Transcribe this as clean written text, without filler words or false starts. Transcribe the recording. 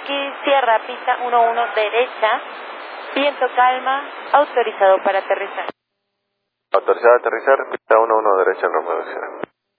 Yankee Sierra, pista 11 derecha, viento calma, autorizado para aterrizar. Autorizado a aterrizar, pista 11 derecha en Romeo Sierra.